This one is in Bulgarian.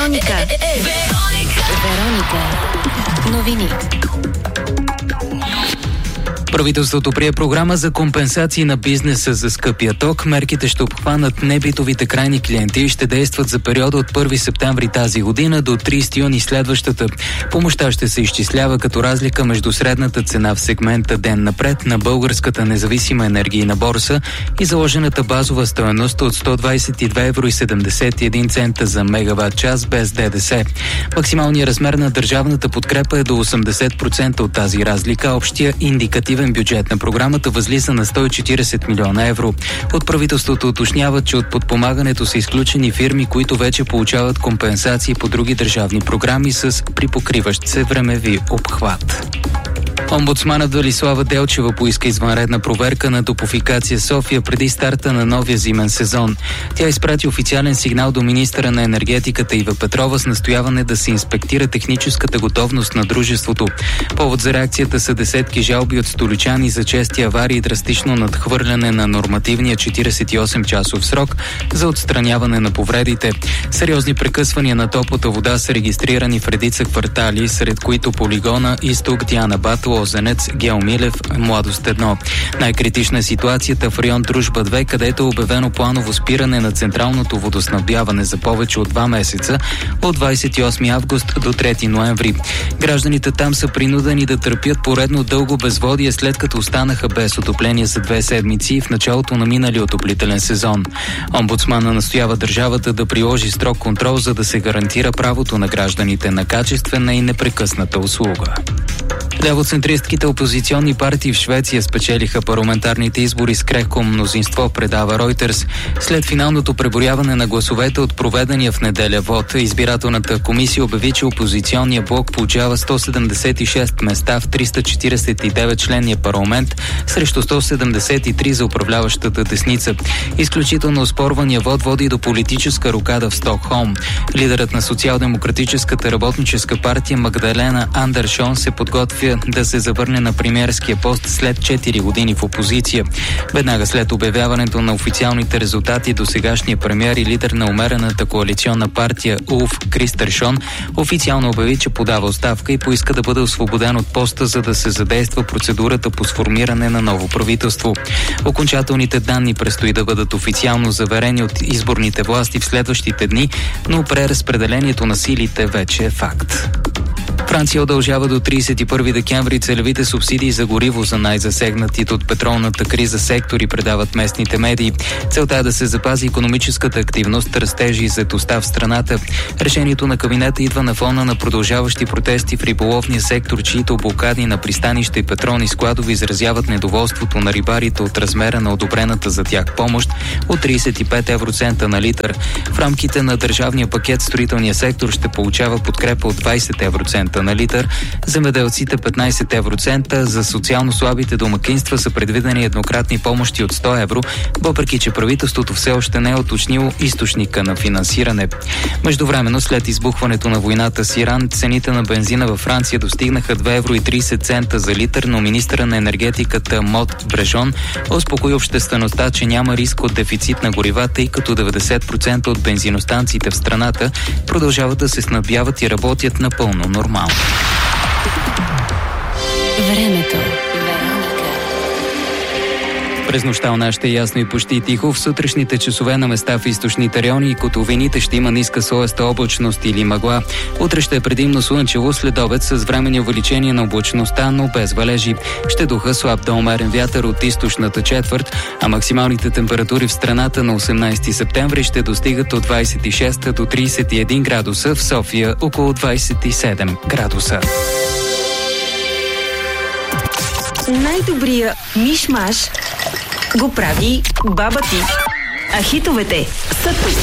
Вероника. Новини. Правителството прие програма за компенсации на бизнеса за скъпия ток. Мерките ще обхванат небитовите крайни клиенти и ще действат за периода от 1 септември тази година до 30 юни следващата. Помощта ще се изчислява като разлика между средната цена в сегмента ден напред на Българската независима енергийна борса и заложената базова стойност от 122,71 евро за мегаватт час без ДДС. Максималният размер на държавната подкрепа е до 80% от тази разлика. Общия индикативен бюджет на програмата възлиза на 140 милиона евро. От правителството уточняват, че от подпомагането са изключени фирми, които вече получават компенсации по други държавни програми с припокриващ се времеви обхват. Омбудсманът Велислава Делчева поиска извънредна проверка на Топлофикация София преди старта на новия зимен сезон. Тя изпрати официален сигнал до министъра на енергетиката Ива Петрова с настояване да се инспектира техническата готовност на дружеството. Повод за реакцията са десетки жалби от столичани за чести аварии и драстично надхвърляне на нормативния 48-часов срок за отстраняване на повредите. Сериозни прекъсвания на топлата вода са регистрирани в редица квартали, сред които Полигона, Изток, Диана Батл, Лозенец, Геомилев, Младост 1. Най-критична е ситуацията в район Дружба 2, където е обявено планово спиране на централното водоснабдяване за повече от 2 месеца, от 28 август до 3 ноември. Гражданите там са принудени да търпят поредно дълго безводие, след като останаха без отопление за 2 седмици в началото на миналия отоплителен сезон. Омбудсмана настоява държавата да приложи строг контрол, за да се гарантира правото на гражданите на качествена и непрекъсната услуга. Лявоцентристските опозиционни партии в Швеция спечелиха парламентарните избори с крехко мнозинство, предава Reuters. След финалното преброяване на гласовете от проведения в неделя вод, избирателната комисия обяви, че опозиционния блок получава 176 места в 349-членния парламент срещу 173 за управляващата десница. Изключително оспорвания вод води до политическа рокада в Стокхолм. Лидерът на социал-демократическата работническа партия Магдалена Андершон се подготвя да се завърне на премиерския пост след 4 години в опозиция. Веднага след обявяването на официалните резултати, досегашния премиер и лидер на умерената коалиционна партия Улф Кристершон официално обяви, че подава оставка и поиска да бъде освободен от поста, за да се задейства процедурата по сформиране на ново правителство. Окончателните данни предстои да бъдат официално заверени от изборните власти в следващите дни, но преразпределението на силите вече е факт. Франция удължава до 31 декември целевите субсидии за гориво за най-засегнатите от петролната криза сектори, предават местните медии. Целта е да се запази икономическата активност, растежи и заетостта в страната. Решението на кабинета идва на фона на продължаващи протести в риболовния сектор, чието блокади на пристанища и петролни складове изразяват недоволството на рибарите от размера на одобрената за тях помощ от 35 евроцента на литър. В рамките на държавния пакет строителния сектор ще получава подкрепа от 20 евроцента на литър, земеделците 15 евроцента, за социално слабите домакинства са предвидени еднократни помощи от 100 евро, въпреки че правителството все още не е уточнило източника на финансиране. Междувременно, след избухването на войната с Иран, цените на бензина във Франция достигнаха 2,30 евро за литър, но министъра на енергетиката Мод Брежон успокои обществеността, че няма риск от дефицит на горива, тъй като 90% от бензиностанциите в страната продължават да се снабдяват и работят напълно нормално. Времето. През нощта у нас ще е ясно и почти тихо. В сутрешните часове на места в източните райони и котловините ще има ниска слоеста облачност или мъгла. Утре ще е предимно слънчево, след обед с временни увеличение на облачността, но без валежи. Ще духа слаб до умерен вятър от източната четвърт, а максималните температури в страната на 18 септември ще достигат от 26 до 31 градуса, в София около 27 градуса. Най-добрия миш-маш го прави баба ти. А хитовете са тук.